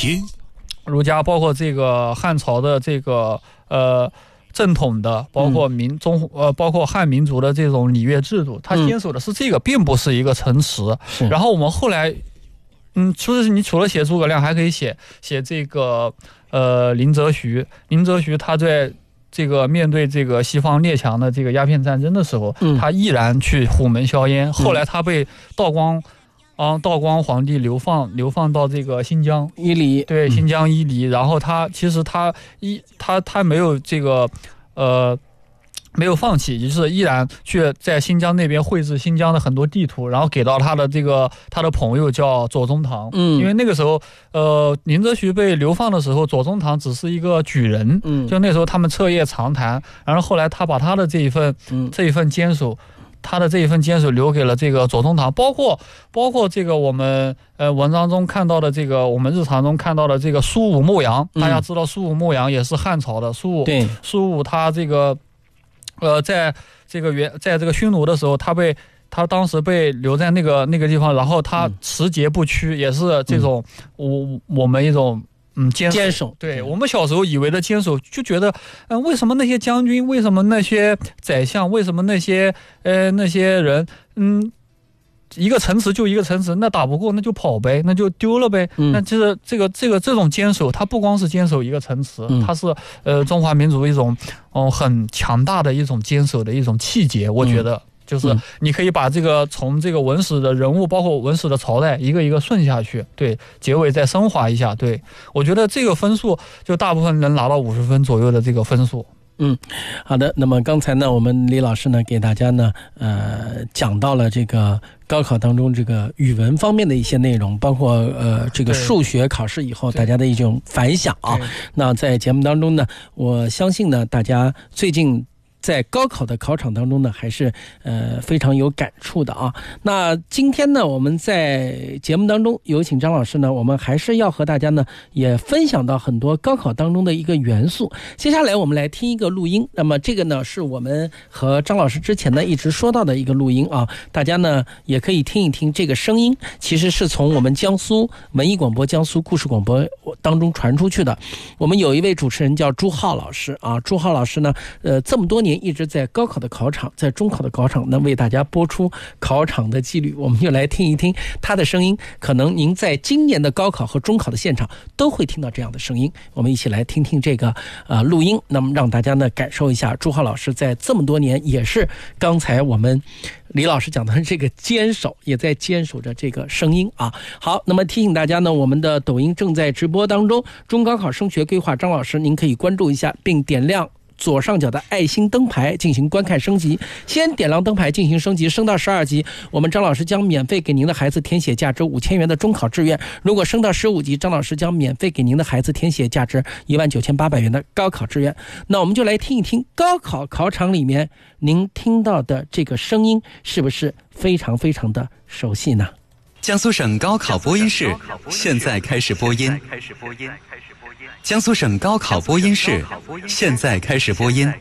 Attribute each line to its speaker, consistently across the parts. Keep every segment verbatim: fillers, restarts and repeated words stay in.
Speaker 1: 天，
Speaker 2: 儒家包括这个汉朝的这个呃正统的，包括民中呃包括汉民族的这种礼乐制度，它坚守的是这个，并不是一个陈词。然后我们后来，嗯，除了你除了写诸葛亮，还可以写写这个呃林则徐，林则徐他在这个面对这个西方列强的这个鸦片战争的时候，
Speaker 3: 嗯、
Speaker 2: 他毅然去虎门销烟。后来他被道光。啊，道光皇帝流放，流放到这个新疆
Speaker 3: 伊犁，
Speaker 2: 对，新疆伊犁。嗯、然后他其实他一他他没有这个，呃，没有放弃，就是依然去在新疆那边绘制新疆的很多地图，然后给到他的这个他的朋友叫左宗棠。嗯，因为那个时候，呃，林则徐被流放的时候，左宗棠只是一个举人。嗯，就那时候他们彻夜长谈，然后后来他把他的这一份，嗯，这一份坚守。他的这一份坚守留给了这个左宗棠，包括包括这个我们呃文章中看到的这个我们日常中看到的这个苏武牧羊，嗯、大家知道苏武牧羊也是汉朝的苏武，对，苏武他这个呃在这个原在这个匈奴的时候，他被他当时被留在那个那个地方，然后他持节不屈，也是这种我、嗯、我们一种。嗯，坚守，
Speaker 3: 坚守
Speaker 2: 对我们小时候以为的坚守，就觉得，嗯、呃，为什么那些将军，为什么那些宰相，为什么那些呃那些人，嗯，一个城池就一个城池，那打不过那就跑呗，那就丢了呗。嗯、那就是这个这个这种坚守，它不光是坚守一个城池，嗯、它是呃中华民族一种哦、呃、很强大的一种坚守的一种气节，我觉得。嗯就是你可以把这个从这个文史的人物，包括文史的朝代，一个一个顺下去，对，结尾再升华一下，对，我觉得这个分数就大部分能拿到五十分左右的这个分数。
Speaker 3: 嗯，好的。那么刚才呢，我们李老师呢给大家呢呃讲到了这个高考当中这个语文方面的一些内容，包括呃这个数学考试以后大家的一种反响啊。那在节目当中呢，我相信呢大家最近在高考的考场当中呢，还是呃非常有感触的啊。那今天呢，我们在节目当中有请张老师呢，我们还是要和大家呢也分享到很多高考当中的一个元素。接下来我们来听一个录音，那么这个呢是我们和张老师之前呢一直说到的一个录音啊，大家呢也可以听一听这个声音，其实是从我们江苏文艺广播、江苏故事广播当中传出去的。我们有一位主持人叫朱浩老师啊，朱浩老师呢，呃，这么多年一直在高考的考场，在中考的考场呢为大家播出考场的纪律，我们就来听一听他的声音。可能您在今年的高考和中考的现场都会听到这样的声音，我们一起来听听这个呃录音，那么让大家呢感受一下朱浩老师在这么多年，也是刚才我们李老师讲的这个坚守，也在坚守着这个声音啊。好，那么提醒大家呢，我们的抖音正在直播当中，中高考升学规划张老师，您可以关注一下并点亮左上角的爱心灯牌进行观看升级。先点亮灯牌进行升级，升到十二级，我们张老师将免费给您的孩子填写价值五千元的中考志愿。如果升到十五级，张老师将免费给您的孩子填写价值一万九千八百元的高考志愿。那我们就来听一听高考考场里面您听到的这个声音是不是非常非常的熟悉呢？
Speaker 4: 江苏省高考播音室现在开始播音。江苏省高考播音室现在开始播音。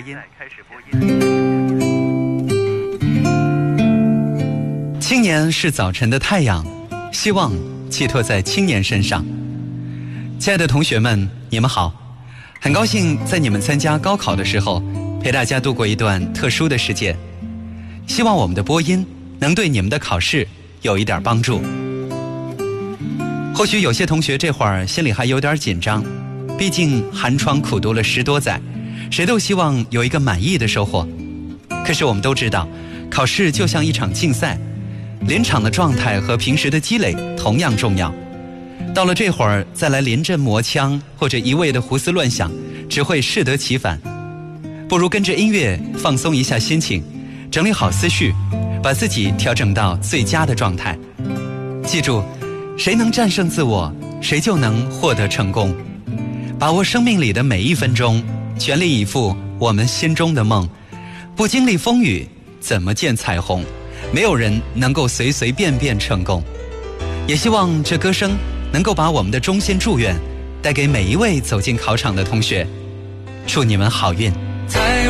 Speaker 4: 青年是早晨的太阳，希望寄托在青年身上。亲爱的同学们，你们好，很高兴在你们参加高考的时候陪大家度过一段特殊的时间。希望我们的播音能对你们的考试有一点帮助。或许有些同学这会儿心里还有点紧张，毕竟寒窗苦读了十多载，谁都希望有一个满意的收获。可是我们都知道，考试就像一场竞赛，临场的状态和平时的积累同样重要。到了这会儿再来临阵磨枪或者一味的胡思乱想，只会适得其反。不如跟着音乐放松一下心情，整理好思绪，把自己调整到最佳的状态。记住，谁能战胜自我，谁就能获得成功。把握生命里的每一分钟，全力以赴我们心中的梦。不经历风雨，怎么见彩虹？没有人能够随随便便成功。也希望这歌声能够把我们的衷心祝愿带给每一位走进考场的同学。祝你们好运。